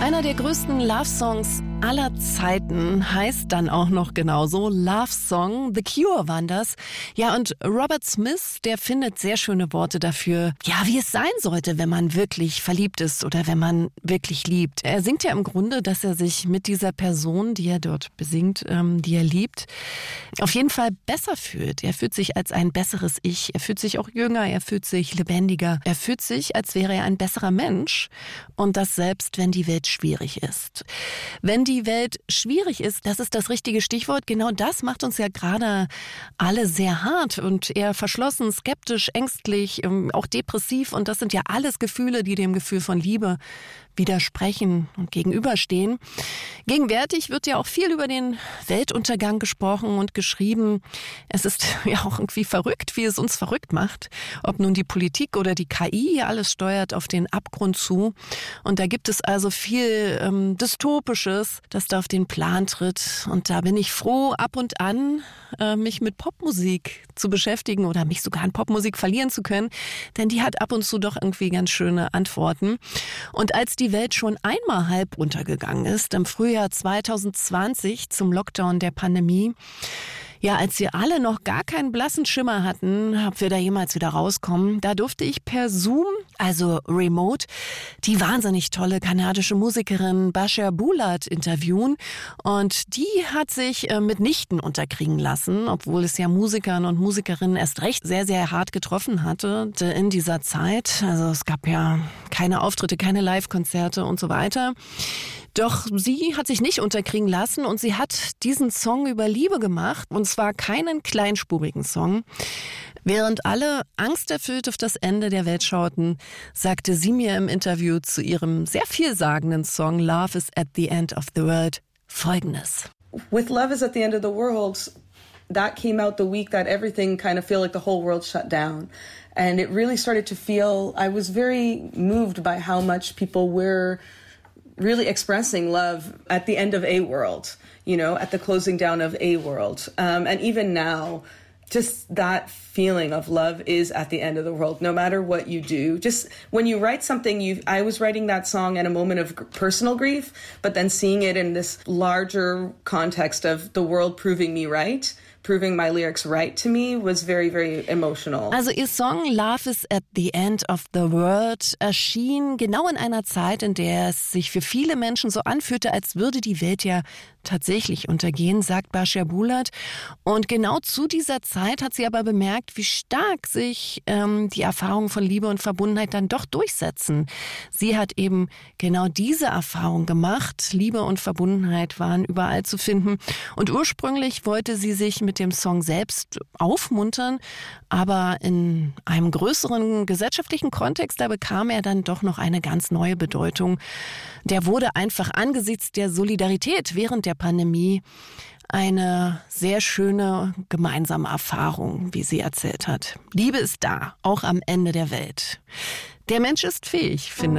Einer der größten Love-Songs aller Zeiten heißt dann auch noch genauso Love Song. The Cure waren das. Ja, und Robert Smith, der findet sehr schöne Worte dafür, ja, wie es sein sollte, wenn man wirklich verliebt ist oder wenn man wirklich liebt. Er singt ja im Grunde, dass er sich mit dieser Person, die er dort besingt, die er liebt, auf jeden Fall besser fühlt. Er fühlt sich als ein besseres Ich. Er fühlt sich auch jünger, er fühlt sich lebendiger. Er fühlt sich, als wäre er ein besserer Mensch. Und das selbst, wenn die Welt schwierig ist. Wenn die Welt schwierig ist, das ist das richtige Stichwort. Genau das macht uns ja gerade alle sehr hart und eher verschlossen, skeptisch, ängstlich, auch depressiv. Und das sind ja alles Gefühle, die dem Gefühl von Liebe widersprechen und gegenüberstehen. Gegenwärtig wird ja auch viel über den Weltuntergang gesprochen und geschrieben. Es ist ja auch irgendwie verrückt, wie es uns verrückt macht. Ob nun die Politik oder die KI, alles steuert auf den Abgrund zu. Und da gibt es also viel Dystopisches, das da auf den Plan tritt. Und da bin ich froh, ab und an mich mit Popmusik zu beschäftigen oder mich sogar in Popmusik verlieren zu können. Denn die hat ab und zu doch irgendwie ganz schöne Antworten. Und als die Welt schon einmal halb untergegangen ist, im Frühjahr 2020 zum Lockdown der Pandemie, ja, als wir alle noch gar keinen blassen Schimmer hatten, ob wir da jemals wieder rauskommen, da durfte ich per Zoom, also remote, die wahnsinnig tolle kanadische Musikerin Basher Bulat interviewen. Und die hat sich mitnichten unterkriegen lassen, obwohl es ja Musikern und Musikerinnen erst recht sehr, sehr hart getroffen hatte in dieser Zeit. Also es gab ja keine Auftritte, keine Live-Konzerte und so weiter. Doch sie hat sich nicht unterkriegen lassen und sie hat diesen Song über Liebe gemacht, und zwar keinen kleinspurigen Song. Während alle angsterfüllt auf das Ende der Welt schauten, sagte sie mir im Interview zu ihrem sehr vielsagenden Song Love is at the End of the World Folgendes. With Love is at the End of the World, that came out the week that everything kind of felt like the whole world shut down. And it really started to feel, I was very moved by how much people were really expressing love at the end of a world, you know, at the closing down of a world. And even now, just that feeling of love is at the end of the world, no matter what you do. Just when you write something, I was writing that song at a moment of personal grief, but then seeing it in this larger context of the world proving me right, proving my lyrics right to me, was very, very emotional. Also ihr Song Love is at the End of the World erschien genau in einer Zeit, in der es sich für viele Menschen so anfühlte, als würde die Welt ja tatsächlich untergehen, sagt Basher Bulat. Und genau zu dieser Zeit hat sie aber bemerkt, wie stark sich die Erfahrungen von Liebe und Verbundenheit dann doch durchsetzen. Sie hat eben genau diese Erfahrung gemacht. Liebe und Verbundenheit waren überall zu finden. Und ursprünglich wollte sie sich mit dem Song selbst aufmuntern, aber in einem größeren gesellschaftlichen Kontext, da bekam er dann doch noch eine ganz neue Bedeutung. Der wurde einfach angesichts der Solidarität während der Pandemie eine sehr schöne gemeinsame Erfahrung, wie sie erzählt hat. Liebe ist da, auch am Ende der Welt. Der Mensch ist fähig, finde